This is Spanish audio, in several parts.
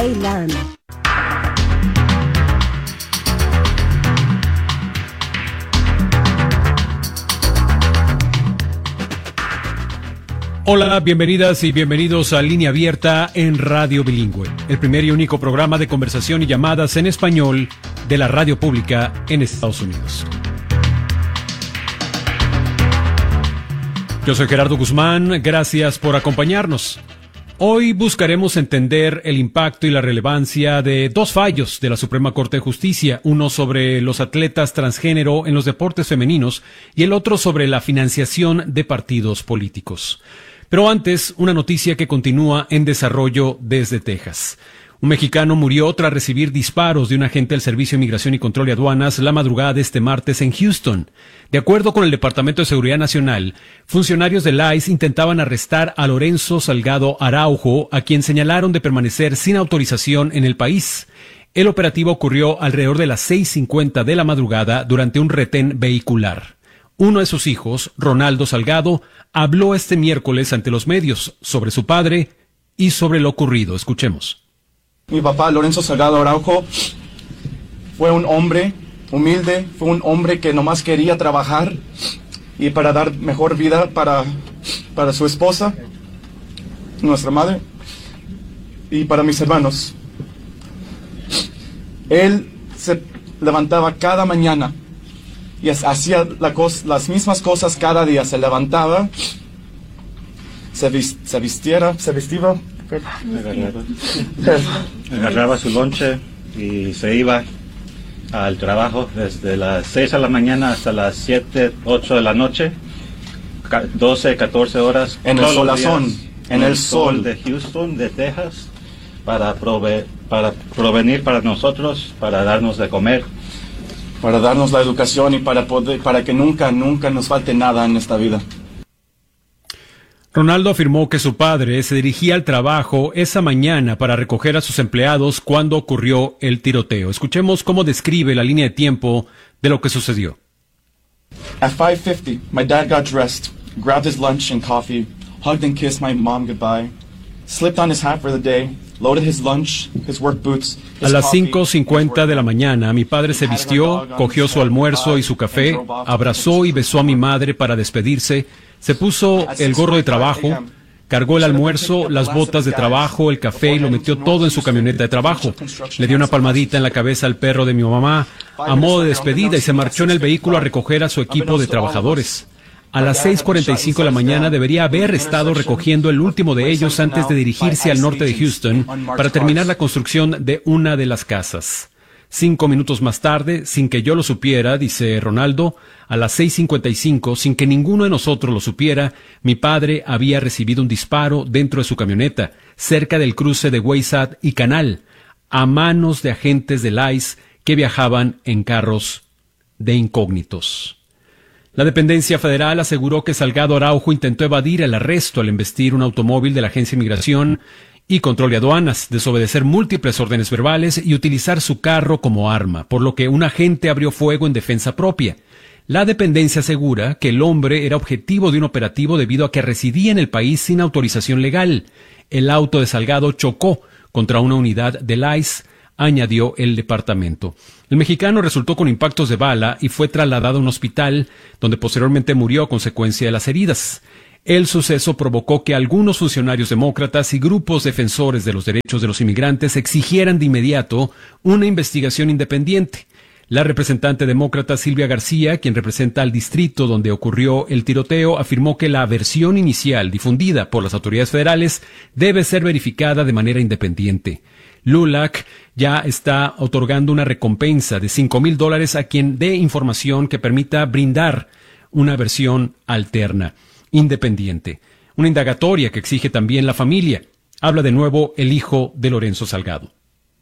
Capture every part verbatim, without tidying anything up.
A-Land. Hola, bienvenidas y bienvenidos a Línea Abierta en Radio Bilingüe, el primer y único programa de conversación y llamadas en español de la radio pública en Estados Unidos. Yo soy Gerardo Guzmán, gracias por acompañarnos. Hoy buscaremos entender el impacto y la relevancia de dos fallos de la Suprema Corte de Justicia, uno sobre los atletas transgénero en los deportes femeninos y el otro sobre la financiación de partidos políticos. Pero antes, una noticia que continúa en desarrollo desde Texas. Un mexicano murió tras recibir disparos de un agente del Servicio de Inmigración y Control de Aduanas la madrugada de este martes en Houston. De acuerdo con el Departamento de Seguridad Nacional, funcionarios del I C E intentaban arrestar a Lorenzo Salgado Araujo, a quien señalaron de permanecer sin autorización en el país. El operativo ocurrió alrededor de las seis cincuenta de la madrugada durante un retén vehicular. Uno de sus hijos, Ronaldo Salgado, habló este miércoles ante los medios sobre su padre y sobre lo ocurrido. Escuchemos. Mi papá, Lorenzo Salgado Araujo, fue un hombre humilde, fue un hombre que nomás quería trabajar y para dar mejor vida para, para su esposa, nuestra madre, y para mis hermanos. Él se levantaba cada mañana y hacía la cos, las mismas cosas cada día. Se levantaba, se, vis, se vistiera, se vestía, agarraba, agarraba su lonche y se iba al trabajo desde las seis de la mañana hasta las siete, ocho de la noche, doce, catorce horas. En el solazón, en el sol de Houston, de Texas, para, prove, para provenir para nosotros, para darnos de comer. Para darnos la educación y para, poder, para que nunca, nunca nos falte nada en esta vida. Ronaldo afirmó que su padre se dirigía al trabajo esa mañana para recoger a sus empleados cuando ocurrió el tiroteo. Escuchemos cómo describe la línea de tiempo de lo que sucedió. At five fifty, my dad got dressed, grabbed his lunch and coffee, hugged and kissed my mom goodbye, slipped on his hat for the day, loaded his lunch, his work boots. A las cinco cincuenta de la mañana, mi padre se vistió, cogió su almuerzo y su café, abrazó y besó a mi madre para despedirse, se puso el gorro de trabajo, cargó el almuerzo, las botas de trabajo, el café y lo metió todo en su camioneta de trabajo. Le dio una palmadita en la cabeza al perro de mi mamá a modo de despedida y se marchó en el vehículo a recoger a su equipo de trabajadores. A las seis cuarenta y cinco de la mañana debería haber estado recogiendo el último de ellos antes de dirigirse al norte de Houston para terminar la construcción de una de las casas. Cinco minutos más tarde, sin que yo lo supiera, dice Ronaldo, a las seis cincuenta y cinco, sin que ninguno de nosotros lo supiera, mi padre había recibido un disparo dentro de su camioneta, cerca del cruce de Wayside y Canal, a manos de agentes del I C E que viajaban en carros de incógnitos. La dependencia federal aseguró que Salgado Araujo intentó evadir el arresto al embestir un automóvil de la Agencia de Inmigración y Control de Aduanas, desobedecer múltiples órdenes verbales y utilizar su carro como arma, por lo que un agente abrió fuego en defensa propia. La dependencia asegura que el hombre era objetivo de un operativo debido a que residía en el país sin autorización legal. El auto de Salgado chocó contra una unidad del I C E, añadió el departamento. El mexicano resultó con impactos de bala y fue trasladado a un hospital, donde posteriormente murió a consecuencia de las heridas. El suceso provocó que algunos funcionarios demócratas y grupos defensores de los derechos de los inmigrantes exigieran de inmediato una investigación independiente. La representante demócrata Silvia García, quien representa al distrito donde ocurrió el tiroteo, afirmó que la versión inicial difundida por las autoridades federales debe ser verificada de manera independiente. LULAC ya está otorgando una recompensa de cinco mil dólares a quien dé información que permita brindar una versión alterna, independiente. Una indagatoria que exige también la familia. Habla de nuevo el hijo de Lorenzo Salgado.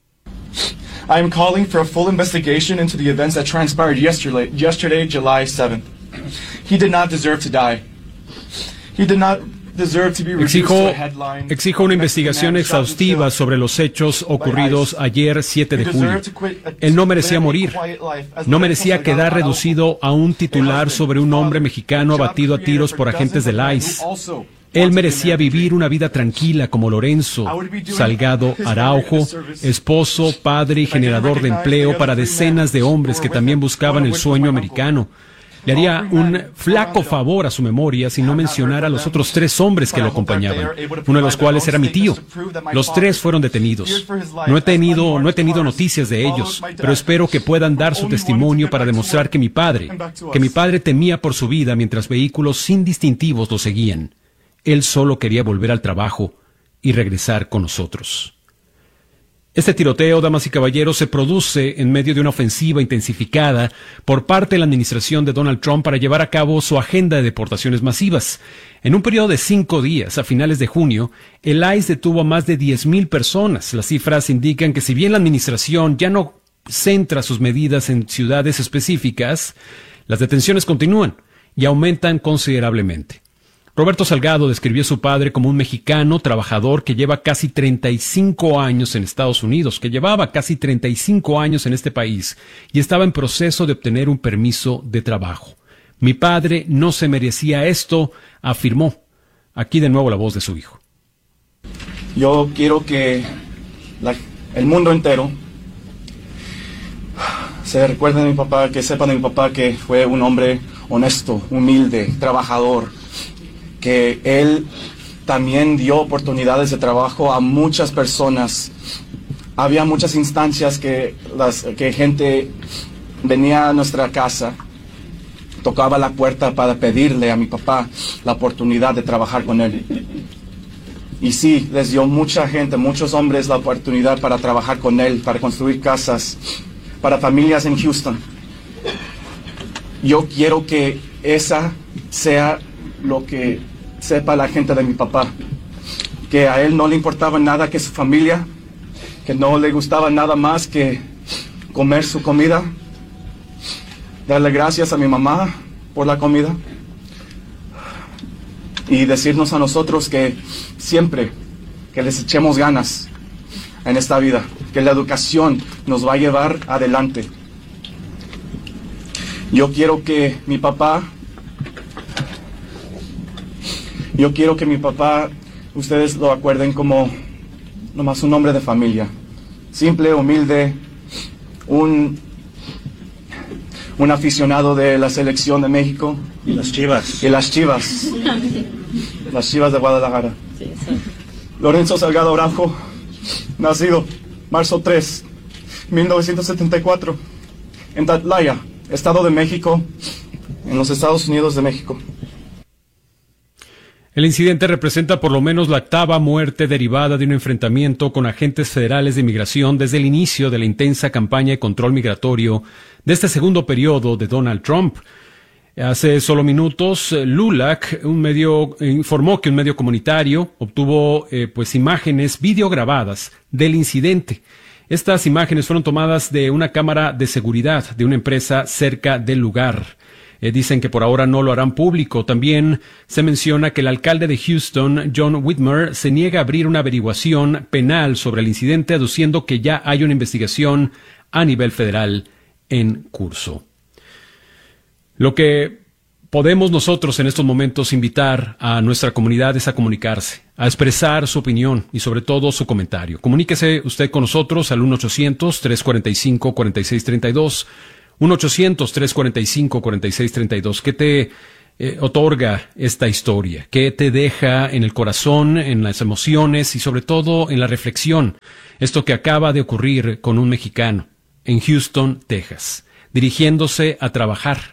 I am calling for a full investigation into the events that transpired yesterday, yesterday, July seventh. He did not deserve to die. He did not deserve to be reduced Exijo, to a headline. exijo una investigación exhaustiva sobre los hechos ocurridos ayer siete de julio. Él no merecía morir. No merecía quedar reducido a un titular sobre un hombre mexicano abatido a tiros por agentes del I C E. Él merecía vivir una vida tranquila como Lorenzo Salgado Araujo, esposo, padre y generador de empleo para decenas de hombres que también buscaban el sueño americano. Le haría un flaco favor a su memoria si no mencionara a los otros tres hombres que lo acompañaban, uno de los cuales era mi tío. Los tres fueron detenidos. No he tenido, no he tenido noticias de ellos, pero espero que puedan dar su testimonio para demostrar que mi padre, que mi padre temía por su vida mientras vehículos sin distintivos lo seguían. Él solo quería volver al trabajo y regresar con nosotros. Este tiroteo, damas y caballeros, se produce en medio de una ofensiva intensificada por parte de la administración de Donald Trump para llevar a cabo su agenda de deportaciones masivas. En un periodo de cinco días, a finales de junio, el I C E detuvo a más de diez mil personas. Las cifras indican que si bien la administración ya no centra sus medidas en ciudades específicas, las detenciones continúan y aumentan considerablemente. Roberto Salgado describió a su padre como un mexicano trabajador que lleva casi treinta y cinco años en Estados Unidos, que llevaba casi treinta y cinco años en este país y estaba en proceso de obtener un permiso de trabajo. Mi padre no se merecía esto, afirmó. Aquí de nuevo la voz de su hijo. Yo quiero que la, el mundo entero se recuerde de mi papá, que sepan de mi papá que fue un hombre honesto, humilde, trabajador, que él también dio oportunidades de trabajo a muchas personas. Había muchas instancias que, las, que gente venía a nuestra casa, tocaba la puerta para pedirle a mi papá la oportunidad de trabajar con él. Y sí, les dio mucha gente, muchos hombres la oportunidad para trabajar con él, para construir casas, para familias en Houston. Yo quiero que esa sea lo que sepa la gente de mi papá, que a él no le importaba nada que su familia, que no le gustaba nada más que comer su comida, darle gracias a mi mamá por la comida y decirnos a nosotros que siempre que les echemos ganas en esta vida, que la educación nos va a llevar adelante. Yo quiero que mi papá Yo quiero que mi papá, ustedes lo acuerden como nomás un hombre de familia, simple, humilde, un, un aficionado de la selección de México. Y las Chivas. Y las Chivas. Las Chivas de Guadalajara. Sí, sí. Lorenzo Salgado Araujo, nacido marzo tres, mil novecientos setenta y cuatro, en Tatlaya, Estado de México, en los Estados Unidos de México. El incidente representa por lo menos la octava muerte derivada de un enfrentamiento con agentes federales de inmigración desde el inicio de la intensa campaña de control migratorio de este segundo periodo de Donald Trump. Hace solo minutos, LULAC, un medio, informó que un medio comunitario obtuvo eh, pues imágenes videograbadas del incidente. Estas imágenes fueron tomadas de una cámara de seguridad de una empresa cerca del lugar. Eh, dicen que por ahora no lo harán público. También se menciona que el alcalde de Houston, John Whitmer, se niega a abrir una averiguación penal sobre el incidente, aduciendo que ya hay una investigación a nivel federal en curso. Lo que podemos nosotros en estos momentos invitar a nuestra comunidad es a comunicarse, a expresar su opinión y sobre todo su comentario. Comuníquese usted con nosotros al uno ochocientos, tres cuarenta y cinco, cuarenta y seis treinta y dos, uno ochocientos, tres cuarenta y cinco, cuarenta y seis treinta y dos. ¿Qué te eh, otorga esta historia? ¿Qué te deja en el corazón, en las emociones y sobre todo en la reflexión? Esto que acaba de ocurrir con un mexicano en Houston, Texas, dirigiéndose a trabajar,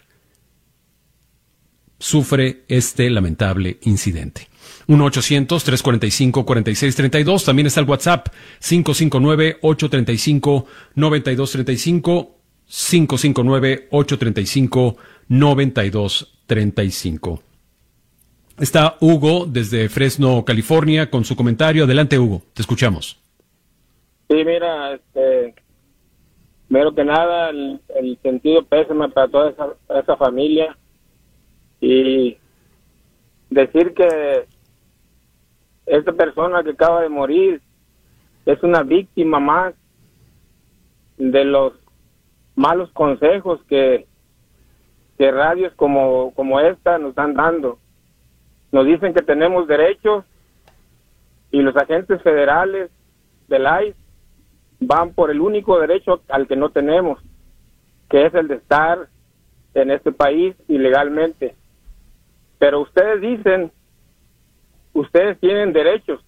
sufre este lamentable incidente. uno ochocientos, tres cuarenta y cinco, cuarenta y seis treinta y dos. También está el WhatsApp cinco cinco nueve, ocho tres cinco, nueve dos tres cinco. cinco cinco nueve, ocho tres cinco, nueve dos tres cinco. Está Hugo desde Fresno, California, con su comentario. Adelante, Hugo, te escuchamos. Sí, mira, este, primero que nada, el, el sentido pésame para toda esa, esa familia y decir que esta persona que acaba de morir es una víctima más de los malos consejos que, que radios como, como esta nos están dando. nos dicen que tenemos derechos y los agentes federales del I C E van por el único derecho al que no tenemos, que es el de estar en este país ilegalmente. Pero ustedes dicen, ustedes tienen derechos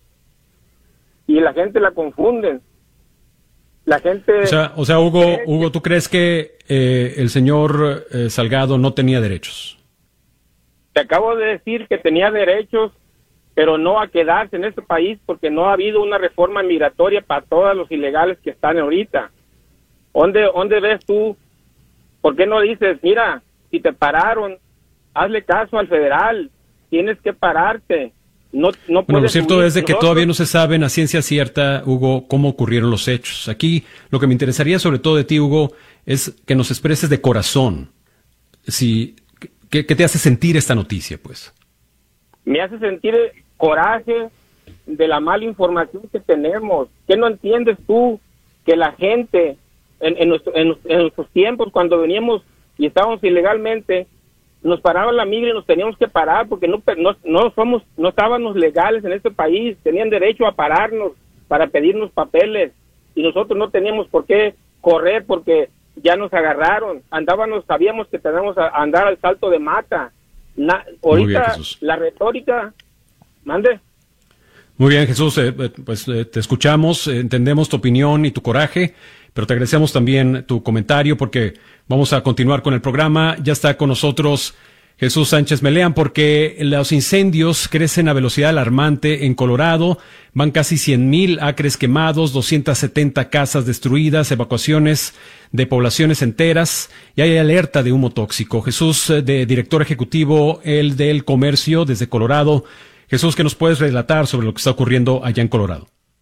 y la gente la confunden. La gente... O sea, o sea Hugo, Hugo, ¿tú crees que eh, el señor eh, Salgado no tenía derechos? Te acabo de decir que tenía derechos, pero no a quedarse en este país, porque no ha habido una reforma migratoria para todos los ilegales que están ahorita. ¿Dónde, dónde ves tú? ¿Por qué no dices, mira, si te pararon, hazle caso al federal, tienes que pararte? No, no bueno, lo cierto subir. es de que Nosotros... todavía no se sabe a ciencia cierta, Hugo, cómo ocurrieron los hechos. Aquí lo que me interesaría sobre todo de ti, Hugo, es que nos expreses de corazón. Si, ¿qué, qué te hace sentir esta noticia, pues? Me hace sentir coraje de la mala información que tenemos. ¿Qué no entiendes tú? Que la gente, en, en, nuestro, en, en nuestros tiempos, cuando veníamos y estábamos ilegalmente, nos paraban la migra y nos teníamos que parar porque no, no, no somos, no estábamos legales en este país, tenían derecho a pararnos para pedirnos papeles y nosotros no teníamos por qué correr porque ya nos agarraron, andábamos, sabíamos que teníamos a andar al salto de mata. Na, ahorita bien, la retórica, mande. Muy bien, Jesús, eh, pues eh, te escuchamos, eh, entendemos tu opinión y tu coraje, pero te agradecemos también tu comentario porque vamos a continuar con el programa. Ya está con nosotros Jesús Sánchez Meleán porque los incendios crecen a velocidad alarmante en Colorado. Van casi cien mil acres quemados, doscientas setenta casas destruidas, evacuaciones de poblaciones enteras y hay alerta de humo tóxico. Jesús, de director ejecutivo el del comercio desde Colorado. Jesús, ¿qué nos puedes relatar sobre lo que está ocurriendo allá en Colorado?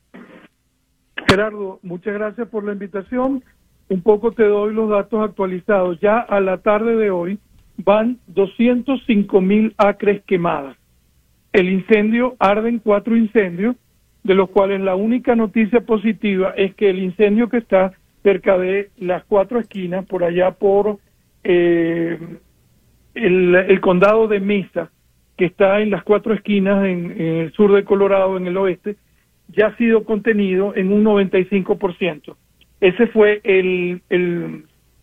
Gerardo, muchas gracias por la invitación. Un poco te doy los datos actualizados. Ya a la tarde de hoy van doscientos cinco mil acres quemadas. El incendio, arden cuatro incendios, de los cuales la única noticia positiva es que el incendio que está cerca de las cuatro esquinas, por allá por eh, el, el condado de Mesa, que está en las cuatro esquinas en, en el sur de Colorado, en el oeste, ya ha sido contenido en un noventa y cinco por ciento. Ese fue el, el,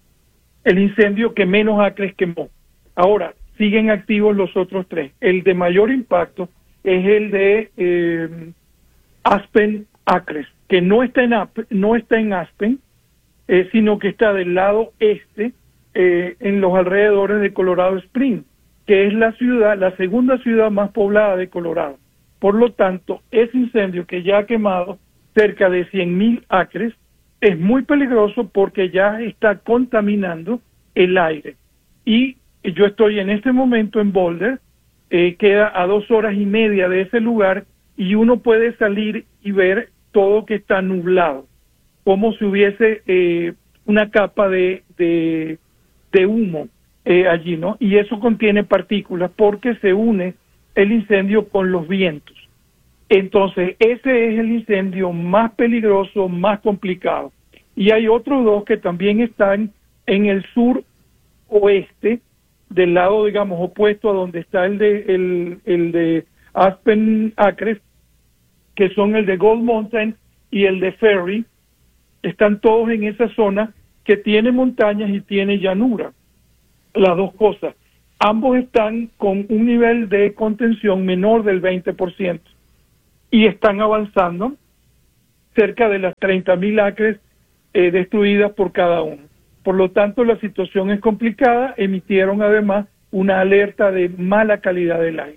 el incendio que menos acres quemó. Ahora, siguen activos los otros tres. El de mayor impacto es el de eh, Aspen Acres, que no está en, no está en Aspen, eh, sino que está del lado este, eh, en los alrededores de Colorado Springs, que es la ciudad, la segunda ciudad más poblada de Colorado. Por lo tanto, ese incendio que ya ha quemado cerca de cien mil acres es muy peligroso porque ya está contaminando el aire. Y yo estoy en este momento en Boulder, eh, queda a dos horas y media de ese lugar y uno puede salir y ver todo que está nublado, como si hubiese eh, una capa de, de, de humo eh, allí, ¿no? Y eso contiene partículas porque se une el incendio con los vientos. Entonces, ese es el incendio más peligroso, más complicado. Y hay otros dos que también están en el sur oeste, del lado, digamos, opuesto a donde está el de, el, el de Aspen Acres, que son el de Gold Mountain y el de Ferry. Están todos en esa zona que tiene montañas y tiene llanura. Las dos cosas. Ambos están con un nivel de contención menor del veinte por ciento y están avanzando cerca de las treinta mil acres eh, destruidas por cada uno. Por lo tanto, la situación es complicada. Emitieron además una alerta de mala calidad del aire.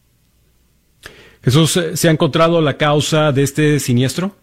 Jesús, ¿se ha encontrado la causa de este siniestro?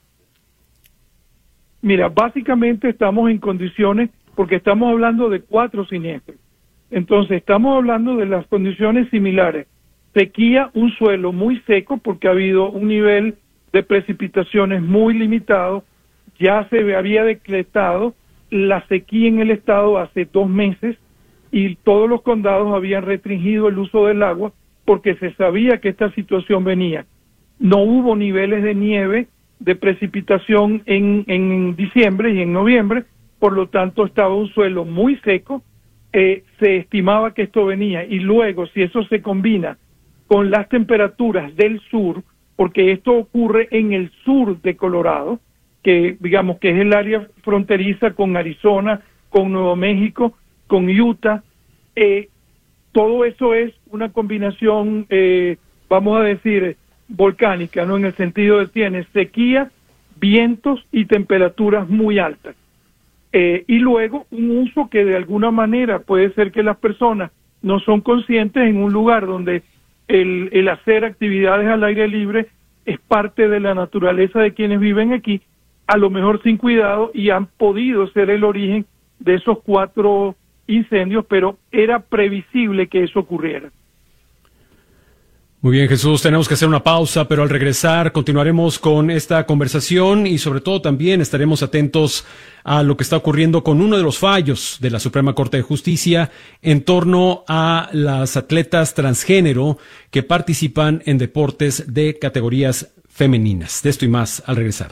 Mira, básicamente estamos en condiciones, porque estamos hablando de cuatro siniestros. Entonces, estamos hablando de las condiciones similares. Sequía, un suelo muy seco, porque ha habido un nivel de precipitaciones muy limitado. Ya se había decretado la sequía en el estado hace dos meses y todos los condados habían restringido el uso del agua porque se sabía que esta situación venía. No hubo niveles de nieve, de precipitación en, en diciembre y en noviembre, por lo tanto estaba un suelo muy seco. Eh, se estimaba que esto venía y luego si eso se combina con las temperaturas del sur, porque esto ocurre en el sur de Colorado, que digamos que es el área fronteriza con Arizona, con Nuevo México, con Utah. Eh, todo eso es una combinación, eh, vamos a decir, volcánica, ¿no? En el sentido de tiene sequía, vientos y temperaturas muy altas. Eh, y luego un uso que de alguna manera puede ser que las personas no son conscientes en un lugar donde el, el hacer actividades al aire libre es parte de la naturaleza de quienes viven aquí, a lo mejor sin cuidado, y han podido ser el origen de esos cuatro incendios, pero era previsible que eso ocurriera. Muy bien, Jesús, tenemos que hacer una pausa, pero al regresar continuaremos con esta conversación y sobre todo también estaremos atentos a lo que está ocurriendo con uno de los fallos de la Suprema Corte de Justicia en torno a las atletas transgénero que participan en deportes de categorías femeninas. De esto y más al regresar.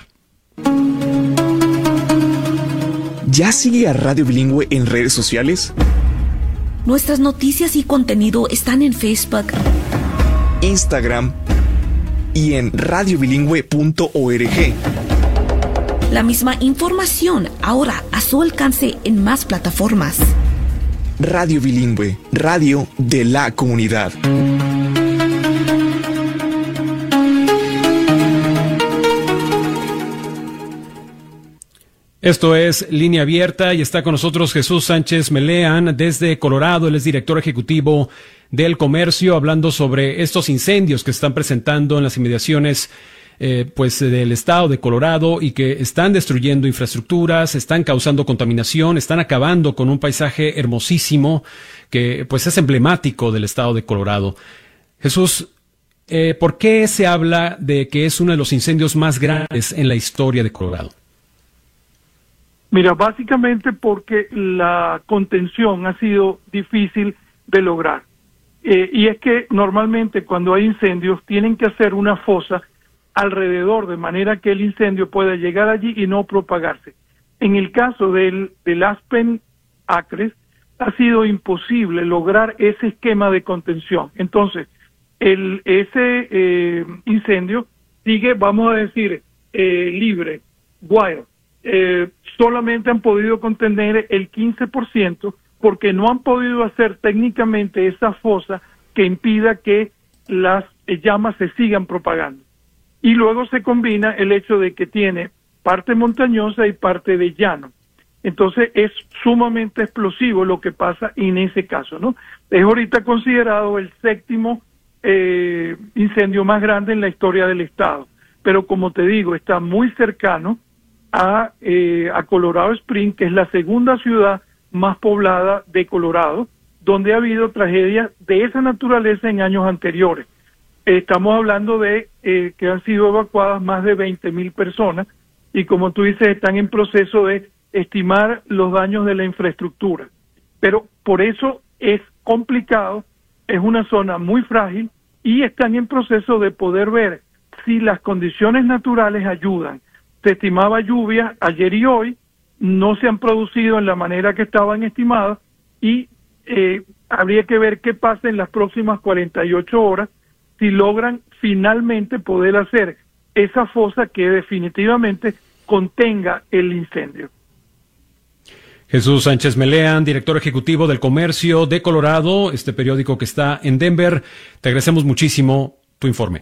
¿Ya sigue a Radio Bilingüe en redes sociales? Nuestras noticias y contenido están en Facebook, Instagram y en radio bilingüe punto org. La misma información ahora a su alcance en más plataformas. Radio Bilingüe, radio de la comunidad. Esto es Línea Abierta y está con nosotros Jesús Sánchez Meleán desde Colorado. Él es director ejecutivo del Comercio, hablando sobre estos incendios que se están presentando en las inmediaciones eh, pues del estado de Colorado y que están destruyendo infraestructuras, están causando contaminación, están acabando con un paisaje hermosísimo que pues es emblemático del estado de Colorado. Jesús, eh, ¿por qué se habla de que es uno de los incendios más grandes en la historia de Colorado? Mira, básicamente porque la contención ha sido difícil de lograr. Eh, y es que normalmente cuando hay incendios tienen que hacer una fosa alrededor de manera que el incendio pueda llegar allí y no propagarse. En el caso del, del Aspen Acres ha sido imposible lograr ese esquema de contención. Entonces, el, ese eh, incendio sigue, vamos a decir, eh, libre, wild. Eh, solamente han podido contener el quince por ciento porque no han podido hacer técnicamente esa fosa que impida que las llamas se sigan propagando. Y luego se combina el hecho de que tiene parte montañosa y parte de llano. Entonces es sumamente explosivo lo que pasa en ese caso, ¿no? Es ahorita considerado el séptimo eh, incendio más grande en la historia del estado. Pero como te digo, está muy cercano a, eh, a Colorado Springs, que es la segunda ciudad más poblada de Colorado, donde ha habido tragedias de esa naturaleza en años anteriores. Eh, estamos hablando de eh, que han sido evacuadas más de veinte mil personas y, como tú dices, están en proceso de estimar los daños de la infraestructura. Pero por eso es complicado, es una zona muy frágil y están en proceso de poder ver si las condiciones naturales ayudan. Se estimaba lluvia ayer y hoy, no se han producido en la manera que estaban estimadas y eh, habría que ver qué pasa en las próximas cuarenta y ocho horas si logran finalmente poder hacer esa fosa que definitivamente contenga el incendio. Jesús Sánchez Meleán, director ejecutivo del Comercio de Colorado, este periódico que está en Denver. Te agradecemos muchísimo tu informe.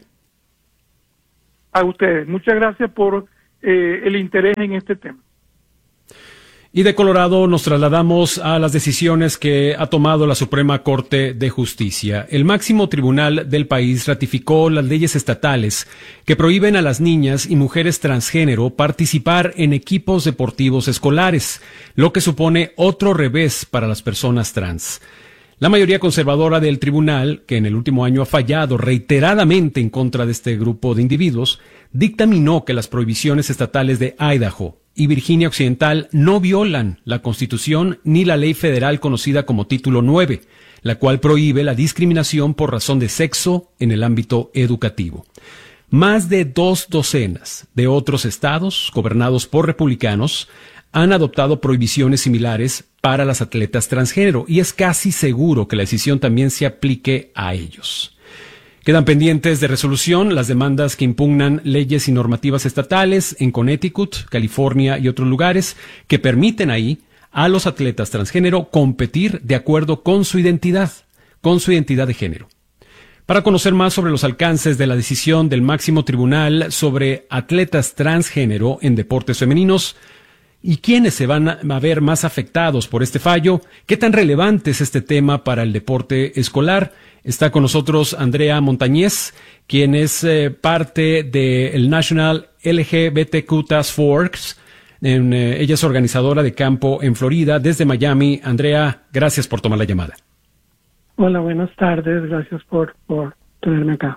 A ustedes, muchas gracias por eh, el interés en este tema. Y de Colorado nos trasladamos a las decisiones que ha tomado la Suprema Corte de Justicia. El máximo tribunal del país ratificó las leyes estatales que prohíben a las niñas y mujeres transgénero participar en equipos deportivos escolares, lo que supone otro revés para las personas trans. La mayoría conservadora del tribunal, que en el último año ha fallado reiteradamente en contra de este grupo de individuos, dictaminó que las prohibiciones estatales de Idaho y Virginia Occidental no violan la Constitución ni la ley federal conocida como Título nueve, la cual prohíbe la discriminación por razón de sexo en el ámbito educativo. Más de dos docenas de otros estados, gobernados por republicanos, han adoptado prohibiciones similares para las atletas transgénero y es casi seguro que la decisión también se aplique a ellos. Quedan pendientes de resolución las demandas que impugnan leyes y normativas estatales en Connecticut, California y otros lugares que permiten ahí a los atletas transgénero competir de acuerdo con su identidad, con su identidad de género. Para conocer más sobre los alcances de la decisión del máximo tribunal sobre atletas transgénero en deportes femeninos y quiénes se van a ver más afectados por este fallo, qué tan relevante es este tema para el deporte escolar, está con nosotros Andrea Montañez, quien es eh, parte del National L G B T Q Task Force. En, eh, ella es organizadora de campo en Florida, desde Miami. Andrea, gracias por tomar la llamada. Hola, buenas tardes. Gracias por, por tenerme acá.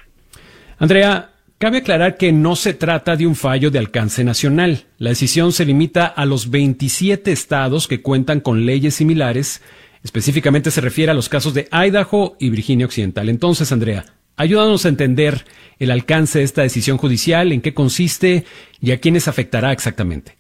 Andrea, cabe aclarar que no se trata de un fallo de alcance nacional. La decisión se limita a los veintisiete estados que cuentan con leyes similares. Específicamente se refiere a los casos de Idaho y Virginia Occidental. Entonces, Andrea, ayúdanos a entender el alcance de esta decisión judicial, en qué consiste y a quiénes afectará exactamente.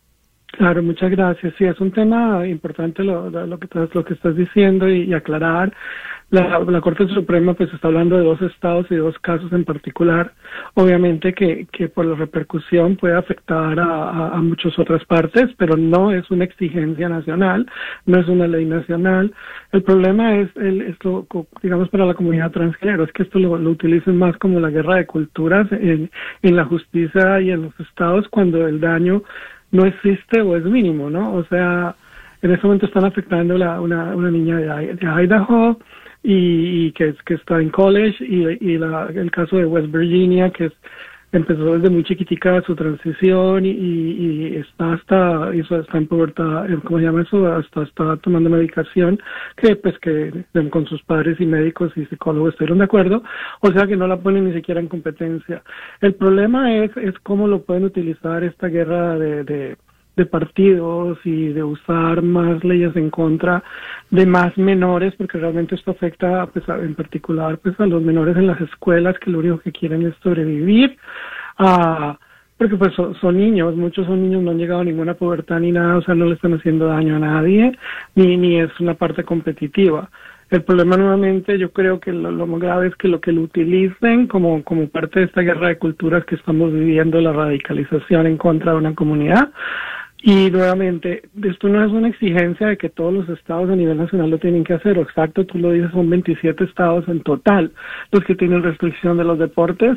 Claro, muchas gracias. Sí, es un tema importante lo, lo, que, estás, lo que estás diciendo y, y aclarar. La, la Corte Suprema pues está hablando de dos estados y dos casos en particular. Obviamente que, que por la repercusión puede afectar a, a, a muchas otras partes, pero no es una exigencia nacional, no es una ley nacional. El problema es, el, esto, digamos, para la comunidad transgénero, es que esto lo, lo utilicen más como la guerra de culturas en, en la justicia y en los estados cuando el daño no existe o es mínimo, ¿no? O sea, en ese momento están afectando a una, una niña de, de Idaho y, y que, que está en college y, y la, el caso de West Virginia, que es, empezó desde muy chiquitica su transición y, y, y está hasta, eso está en pubertad, ¿cómo se llama eso? Hasta está tomando medicación que pues que con sus padres y médicos y psicólogos estuvieron de acuerdo, o sea que no la ponen ni siquiera en competencia. El problema es, es cómo lo pueden utilizar esta guerra de, de de partidos y de usar más leyes en contra de más menores, porque realmente esto afecta pues, a, en particular pues, a los menores en las escuelas que lo único que quieren es sobrevivir, uh, porque pues son, son niños, muchos son niños, no han llegado a ninguna pubertad ni nada, o sea, no le están haciendo daño a nadie, ni, ni es una parte competitiva. El problema nuevamente yo creo que lo, lo más grave es que lo que lo utilicen como, como parte de esta guerra de culturas que estamos viviendo, la radicalización en contra de una comunidad. Y nuevamente, esto no es una exigencia de que todos los estados a nivel nacional lo tienen que hacer. Exacto, tú lo dices, son veintisiete estados en total los que tienen restricción de los deportes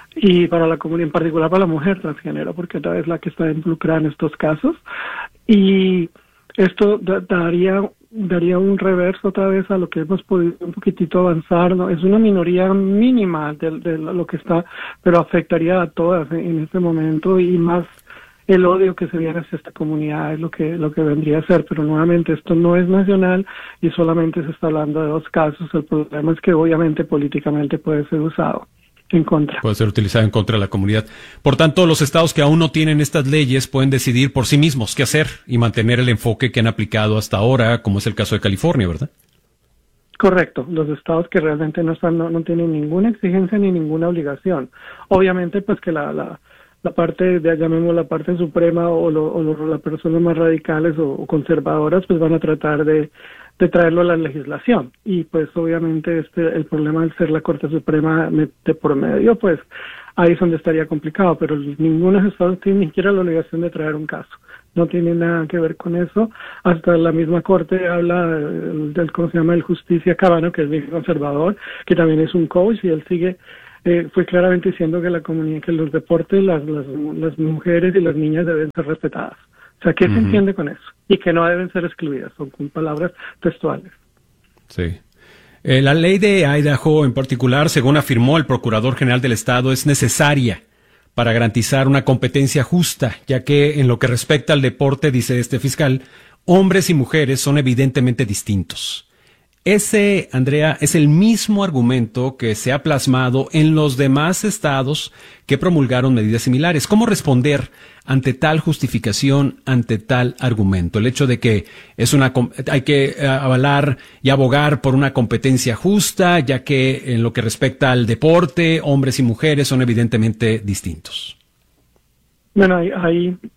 y para la comunidad, en particular para la mujer transgénero, porque es la que está involucrada en estos casos. Y esto da, daría daría un reverso otra vez a lo que hemos podido un poquitito avanzar, ¿no? Es una minoría mínima de, de lo que está, pero afectaría a todas en, en este momento y más el odio que se viene hacia esta comunidad es lo que lo que vendría a ser, pero nuevamente esto no es nacional y solamente se está hablando de dos casos. El problema es que obviamente políticamente puede ser usado en contra. Puede ser utilizado en contra de la comunidad. Por tanto, los estados que aún no tienen estas leyes pueden decidir por sí mismos qué hacer y mantener el enfoque que han aplicado hasta ahora, como es el caso de California, ¿verdad? Correcto, los estados que realmente no están, no, no tienen ninguna exigencia ni ninguna obligación. Obviamente, pues que la, la la parte, de, llamemos la parte suprema o, lo, o lo, las personas más radicales o, o conservadoras, pues van a tratar de, de traerlo a la legislación. Y pues obviamente este el problema al ser la Corte Suprema de por medio, pues ahí es donde estaría complicado, pero ninguno de los estados tiene ni siquiera la obligación de traer un caso. No tiene nada que ver con eso. Hasta la misma Corte habla del, del ¿cómo se llama? El Justicia Cabano, que es bien conservador, que también es un coach y él sigue Eh, fue claramente diciendo que la comunidad, que los deportes, las, las, las mujeres y las niñas deben ser respetadas. O sea, ¿qué uh-huh. se entiende con eso? Y que no deben ser excluidas, son con palabras textuales. Sí. Eh, la ley de Idaho en particular, según afirmó el Procurador General del Estado, es necesaria para garantizar una competencia justa, ya que en lo que respecta al deporte, dice este fiscal, hombres y mujeres son evidentemente distintos. Ese, Andrea, es el mismo argumento que se ha plasmado en los demás estados que promulgaron medidas similares. ¿Cómo responder ante tal justificación, ante tal argumento? El hecho de que es una, hay que avalar y abogar por una competencia justa, ya que en lo que respecta al deporte, hombres y mujeres son evidentemente distintos. Bueno, ahí, ahí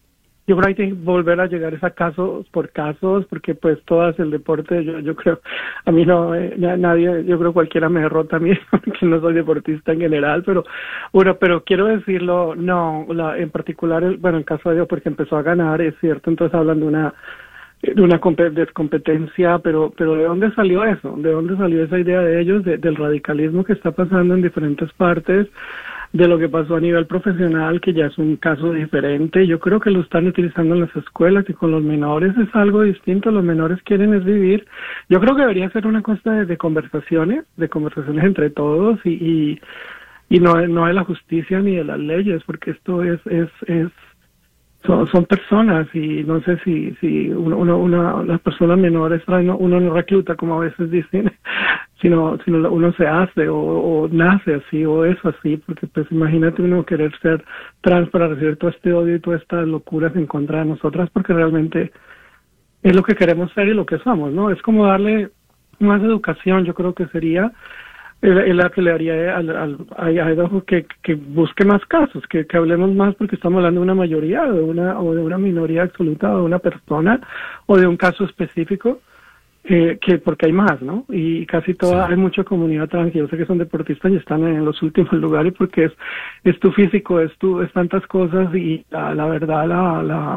yo creo que hay que volver a llegar a casos por casos, porque pues todo el deporte, yo, yo creo, a mí no, eh, nadie, yo creo cualquiera me derrota a mí, porque no soy deportista en general, pero bueno, pero quiero decirlo, no, la, en particular, el, bueno, el caso de Dios, porque empezó a ganar, es cierto, entonces hablan de una de una descompetencia, pero pero ¿de dónde salió eso? ¿De dónde salió esa idea de ellos, de, del radicalismo que está pasando en diferentes partes, de lo que pasó a nivel profesional, que ya es un caso diferente? Yo creo que lo están utilizando en las escuelas, y con los menores es algo distinto. Los menores quieren es vivir. Yo creo que debería ser una cosa de, de conversaciones, de conversaciones entre todos, y, y, y no, no de la justicia ni de las leyes, porque esto es, es, es Son, son personas, y no sé si si uno, uno, una, las personas menores uno, uno no recluta, como a veces dicen, sino sino uno se hace o, o nace así o es así, porque pues imagínate uno querer ser trans para recibir todo este odio y todas estas locuras en contra de nosotras, porque realmente es lo que queremos ser y lo que somos, ¿no? Es como darle más educación, yo creo que sería el la que le haría al, al, a Idaho que, que busque más casos, que, que hablemos más, porque estamos hablando de una mayoría, de una o de una minoría absoluta, o de una persona, o de un caso específico, eh, que porque hay más, ¿no? Y casi toda, sí. Hay mucha comunidad trans, yo sé que son deportistas y están en los últimos lugares, porque es es tu físico, es tu es tantas cosas, y la, la verdad, la... la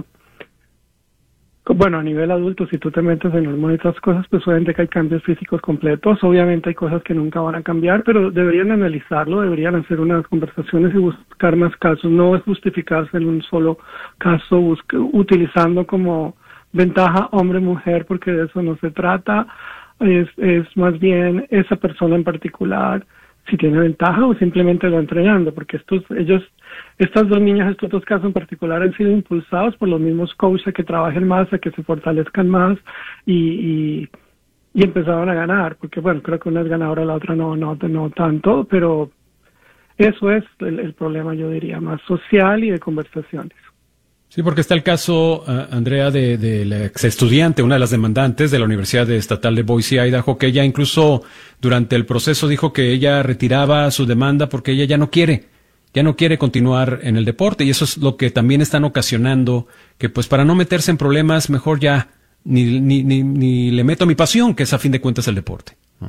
bueno, a nivel adulto, si tú te metes en hormonas y otras cosas, pues obviamente que hay cambios físicos completos, obviamente hay cosas que nunca van a cambiar, pero deberían analizarlo, deberían hacer unas conversaciones y buscar más casos, no es justificarse en un solo caso, busque, utilizando como ventaja hombre-mujer, porque de eso no se trata, es, es más bien esa persona en particular, si tiene ventaja, o simplemente lo entrenando, porque estos, ellos, estas dos niñas, estos dos casos en particular, han sido impulsados por los mismos coaches a que trabajen más, a que se fortalezcan más, y, y, y empezaron a ganar, porque bueno, creo que una es ganadora, la otra no, no, no tanto, pero eso es el, el problema, yo diría, más social y de conversaciones. Sí, porque está el caso, uh, Andrea, de, de la ex estudiante, una de las demandantes de la Universidad Estatal de Boise, Idaho, que ella incluso durante el proceso dijo que ella retiraba su demanda porque ella ya no quiere, ya no quiere continuar en el deporte, y eso es lo que también están ocasionando, que pues para no meterse en problemas, mejor ya ni, ni, ni, ni le meto mi pasión, que es a fin de cuentas el deporte, ¿no?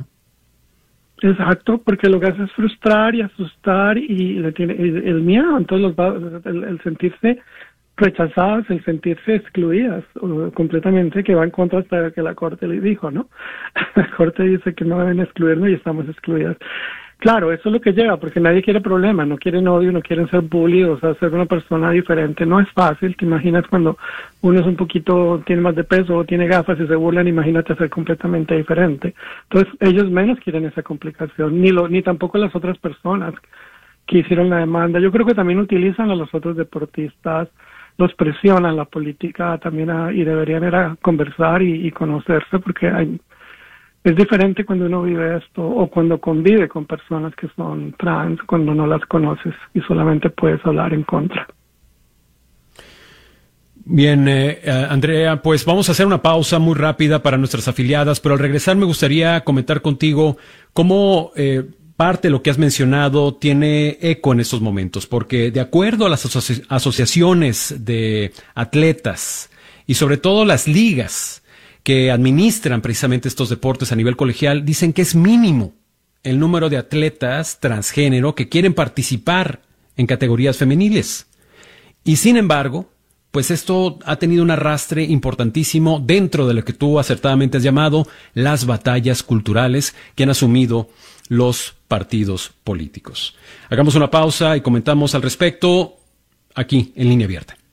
Exacto, porque lo que hace es frustrar y asustar, y le tiene el, el miedo, entonces los va, el, el sentirse rechazadas, el sentirse excluidas uh, completamente, que va en contra hasta de que la Corte le dijo, ¿no? La Corte dice que no deben excluirnos y estamos excluidas. Claro, eso es lo que lleva, porque nadie quiere problemas, no quieren odio, no quieren ser bully, o sea, ser una persona diferente. No es fácil, te imaginas cuando uno es un poquito, tiene más de peso o tiene gafas y se burlan, imagínate ser completamente diferente. Entonces, ellos menos quieren esa complicación, ni lo, ni tampoco las otras personas que hicieron la demanda. Yo creo que también utilizan a los otros deportistas, los presionan la política también a, y deberían ir a conversar y, y conocerse, porque hay, es diferente cuando uno vive esto o cuando convive con personas que son trans, cuando no las conoces y solamente puedes hablar en contra. Bien, eh, Andrea, pues vamos a hacer una pausa muy rápida para nuestras afiliadas, pero al regresar me gustaría comentar contigo cómo eh, parte de lo que has mencionado tiene eco en estos momentos, porque de acuerdo a las asoci- asociaciones de atletas y sobre todo las ligas que administran precisamente estos deportes a nivel colegial, dicen que es mínimo el número de atletas transgénero que quieren participar en categorías femeniles. Y sin embargo, pues esto ha tenido un arrastre importantísimo dentro de lo que tú acertadamente has llamado las batallas culturales que han asumido los partidos políticos. Hagamos una pausa y comentamos al respecto aquí en Línea Abierta.